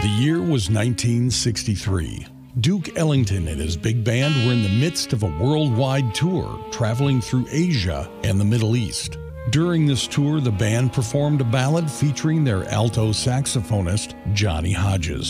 The year was 1963. Duke Ellington and his big band were in the midst of a worldwide tour, traveling through Asia and the Middle East. During this tour, the band performed a ballad featuring their alto saxophonist, Johnny Hodges.